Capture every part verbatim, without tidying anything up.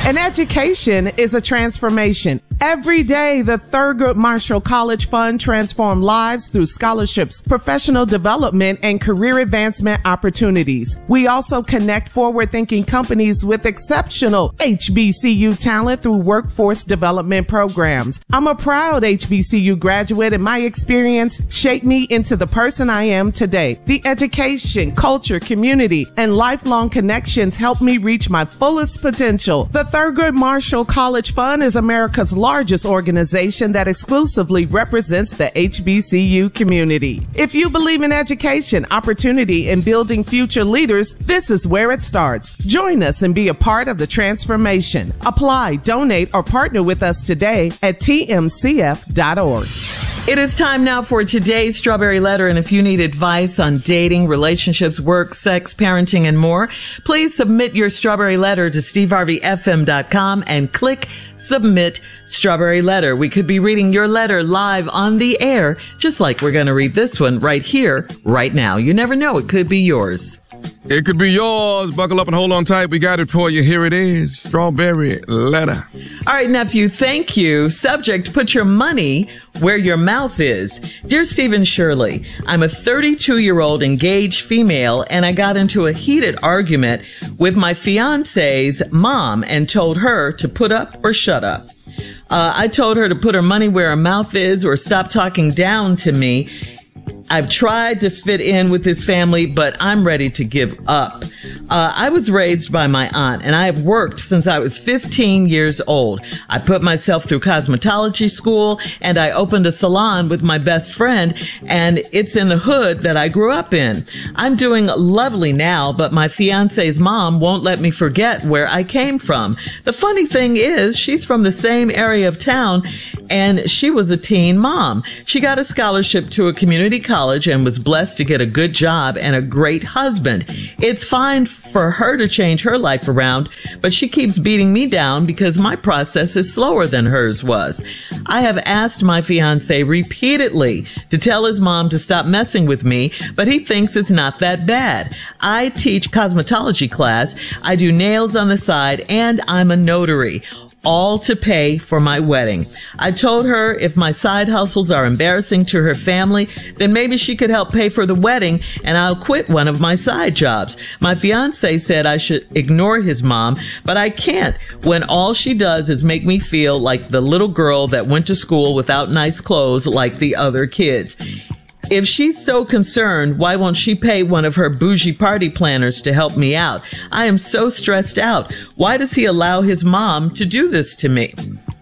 An education is a transformation. Every day, the Thurgood Marshall College Fund transforms lives through scholarships, professional development, and career advancement opportunities. We also connect forward-thinking companies with exceptional H B C U talent through workforce development programs. I'm a proud H B C U graduate, and my experience shaped me into the person I am today. The education, culture, community, and lifelong connections helped me reach my fullest potential. The Thurgood Marshall College Fund is America's largest organization that exclusively represents the H B C U community. If you believe in education, opportunity, and building future leaders, this is where it starts. Join us and be a part of the transformation. Apply, donate, or partner with us today at T M C F dot org. It is time now for today's Strawberry Letter, and if you need advice on dating, relationships, work, sex, parenting, and more, please submit your Strawberry Letter to steve harvey f m dot com and click Submit Strawberry Letter. We could be reading your letter live on the air, just like we're going to read this one right here, right now. You never know, it could be yours. It could be yours. Buckle up and hold on tight. We got it for you. Here it is. Strawberry Letter. All right, nephew, thank you. Subject, put your money where your mouth is. Dear Stephen Shirley, I'm a thirty-two-year-old engaged female, and I got into a heated argument with my fiance's mom and told her to put up or shut up. Uh, I told her to put her money where her mouth is or stop talking down to me. I've tried to fit in with his family, but I'm ready to give up. Uh, I was raised by my aunt, and I have worked since I was fifteen years old. I put myself through cosmetology school, and I opened a salon with my best friend, and it's in the hood that I grew up in. I'm doing lovely now, but my fiance's mom won't let me forget where I came from. The funny thing is, she's from the same area of town, and she was a teen mom. She got a scholarship to a community college and was blessed to get a good job and a great husband. It's fine for her to change her life around, but she keeps beating me down because my process is slower than hers was. I have asked my fiance repeatedly to tell his mom to stop messing with me, but he thinks it's not that bad. I teach cosmetology class, I do nails on the side, and I'm a notary. All to pay for my wedding. I told her if my side hustles are embarrassing to her family, then maybe she could help pay for the wedding and I'll quit one of my side jobs. My fiance said I should ignore his mom, but I can't when all she does is make me feel like the little girl that went to school without nice clothes like the other kids. If she's so concerned, why won't she pay one of her bougie party planners to help me out? I am so stressed out. Why does he allow his mom to do this to me?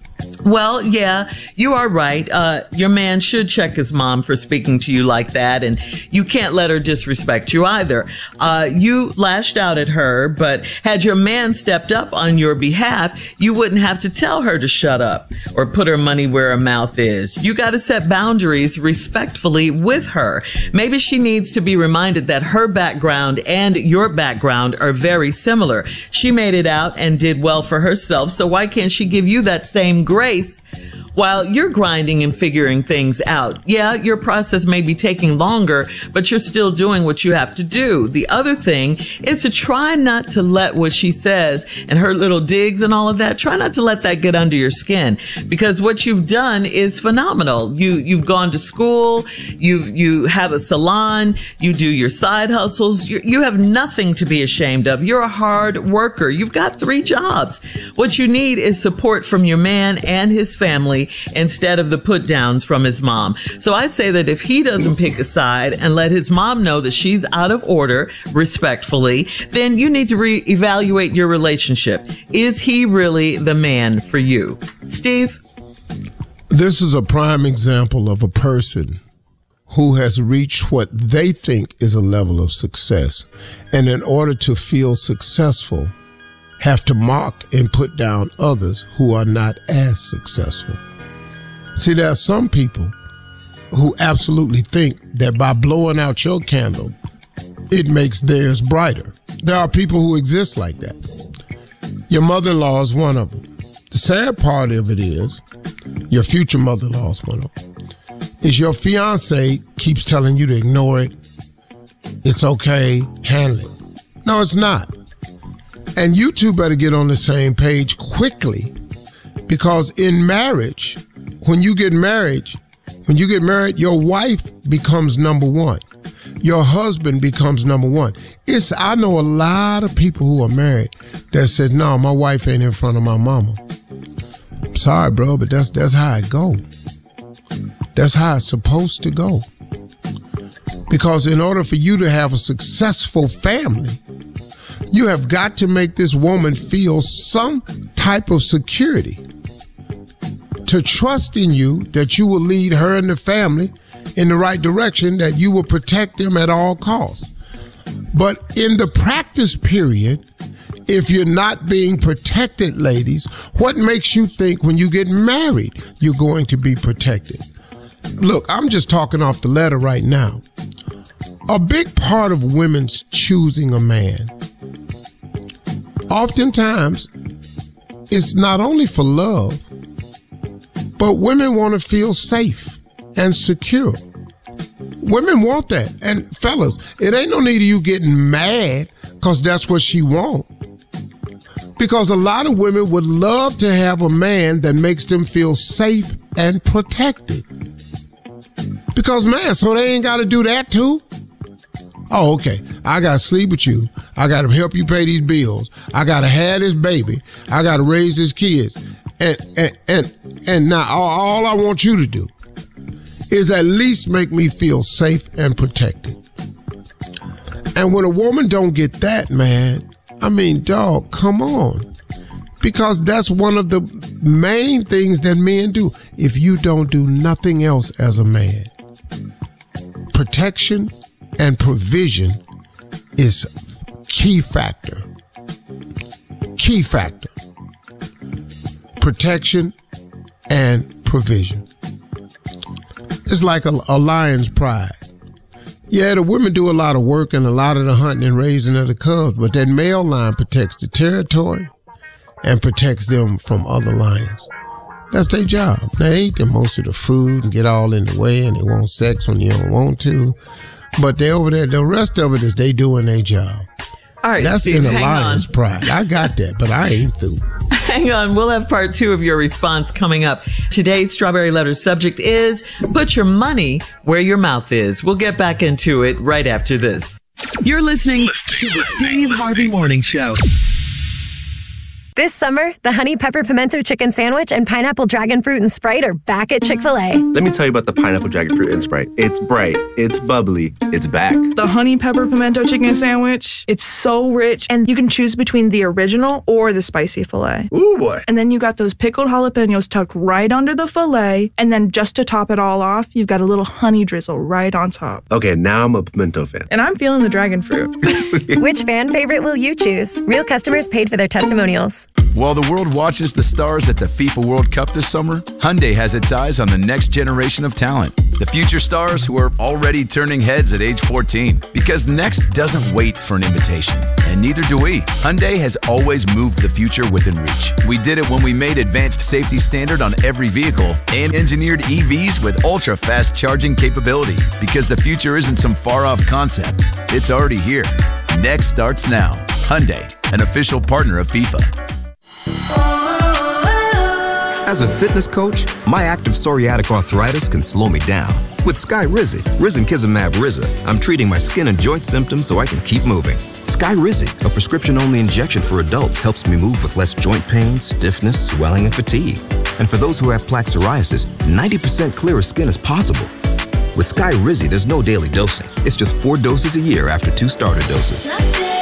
Well, yeah, you are right. Uh, your man should check his mom for speaking to you like that, and you can't let her disrespect you either. Uh, you lashed out at her, but had your man stepped up on your behalf, you wouldn't have to tell her to shut up or put her money where her mouth is. You got to set boundaries respectfully with her. Maybe she needs to be reminded that her background and your background are very similar. She made it out and did well for herself, so why can't she give you that same grace while you're grinding and figuring things out? Yeah, your process may be taking longer, but you're still doing what you have to do. The other thing is to try not to let what she says and her little digs and all of that, try not to let that get under your skin, because what you've done is phenomenal. You, you've gone to school, you you have a salon, you do your side hustles, you, you have nothing to be ashamed of. You're a hard worker. You've got three jobs. What you need is support from your man and his family instead of the put downs from his mom. So I say that if he doesn't pick a side and let his mom know that she's out of order respectfully, then you need to reevaluate your relationship. Is he really the man for you? Steve? This is a prime example of a person who has reached what they think is a level of success, and in order to feel successful, have to mock and put down others who are not as successful. See, there are some people who absolutely think that by blowing out your candle, it makes theirs brighter. There are people who exist like that. Your mother-in-law is one of them. The sad part of it is, your future mother-in-law is one of them, is your fiance keeps telling you to ignore it. It's okay, handle it. No, it's not. And you two better get on the same page quickly, because in marriage, when you get married, when you get married, your wife becomes number one. Your husband becomes number one. It's, I know a lot of people who are married that said, no, my wife ain't in front of my mama. I'm sorry, bro, but that's, that's how it go. That's how it's supposed to go. Because in order for you to have a successful family, you have got to make this woman feel some type of security, to trust in you that you will lead her and the family in the right direction, that you will protect them at all costs. But in the practice period, if you're not being protected, ladies, what makes you think when you get married you're going to be protected? Look, I'm just talking off the letter right now. A big part of women's choosing a man, oftentimes, it's not only for love, but women want to feel safe and secure. Women want that. And fellas, it ain't no need of you getting mad because that's what she want. Because a lot of women would love to have a man that makes them feel safe and protected. Because, man, so they ain't got to do that too? Oh, okay. I got to sleep with you. I got to help you pay these bills. I got to have this baby. I got to raise these kids. And, and, and, and now all, all I want you to do is at least make me feel safe and protected. And when a woman don't get that, man, I mean, dog, come on. Because that's one of the main things that men do. If you don't do nothing else as a man, protection and provision is key factor. Key factor. Protection and provision. It's like a, a lion's pride. Yeah, the women do a lot of work and a lot of the hunting and raising of the cubs, but that male lion protects the territory and protects them from other lions. That's their job. They eat the most of the food and get all in the way, and they want sex when you don't want to. But they over there, the rest of it is they doing their job. All right, that's Steve, in the hang lion's on. pride. I got that, but I ain't through. Hang on. We'll have part two of your response coming up. Today's Strawberry Letter subject is put your money where your mouth is. We'll get back into it right after this. You're listening to the Steve Harvey Morning Show. This summer, the Honey Pepper Pimento Chicken Sandwich and Pineapple Dragon Fruit and Sprite are back at Chick-fil-A. Let me tell you about the Pineapple Dragon Fruit and Sprite. It's bright, it's bubbly, it's back. The Honey Pepper Pimento Chicken Sandwich, it's so rich, and you can choose between the original or the spicy filet. Ooh, boy. And then you got those pickled jalapenos tucked right under the filet, and then just to top it all off, you've got a little honey drizzle right on top. Okay, now I'm a pimento fan. And I'm feeling the dragon fruit. Which fan favorite will you choose? Real customers paid for their testimonials. While the world watches the stars at the FIFA World Cup this summer, Hyundai has its eyes on the next generation of talent. The future stars who are already turning heads at age fourteen. Because next doesn't wait for an invitation, and neither do we. Hyundai has always moved the future within reach. We did it when we made advanced safety standard on every vehicle and engineered E Vs with ultra-fast charging capability. Because the future isn't some far-off concept. It's already here. Next starts now. Hyundai, an official partner of FIFA. As a fitness coach, my active psoriatic arthritis can slow me down. With Skyrizi, Risankizumab Riza, I'm treating my skin and joint symptoms so I can keep moving. Skyrizi, a prescription-only injection for adults, helps me move with less joint pain, stiffness, swelling, and fatigue. And for those who have plaque psoriasis, ninety percent clearer skin is possible. With Skyrizi, there's no daily dosing. It's just four doses a year after two starter doses.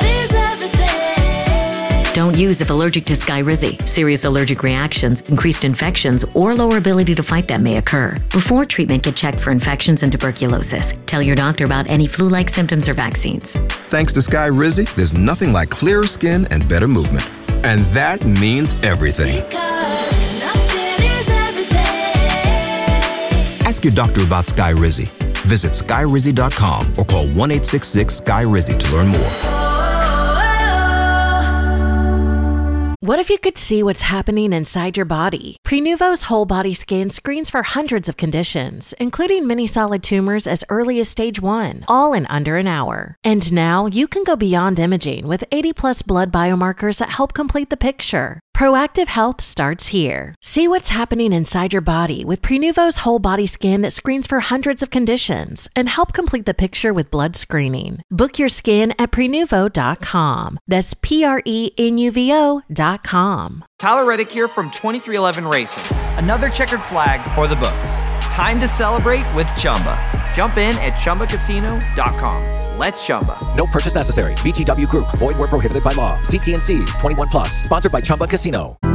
Don't use if allergic to Skyrizi. Serious allergic reactions, increased infections, or lower ability to fight them may occur. Before treatment, get checked for infections and tuberculosis. Tell your doctor about any flu-like symptoms or vaccines. Thanks to Skyrizi, there's nothing like clearer skin and better movement. And that means everything. Ask your doctor about Skyrizi. Visit Skyrizi dot com or call one eight six six Skyrizi to learn more. What if you could see what's happening inside your body? Prenuvo's whole body scan screens for hundreds of conditions, including many solid tumors as early as stage one, all in under an hour. And now you can go beyond imaging with eighty plus blood biomarkers that help complete the picture. Proactive health starts here. See what's happening inside your body with Prenuvo's whole body scan that screens for hundreds of conditions and help complete the picture with blood screening. Book your scan at Prenuvo dot com. That's P R E N U V O dot com. Tyler Reddick here from twenty-three eleven Racing. Another checkered flag for the books. Time to celebrate with Chumba. Jump in at Chumba Casino dot com. Let's Chumba. No purchase necessary. V G W Group. Void where prohibited by law. See T and C's. twenty-one plus. Sponsored by Chumba Casino.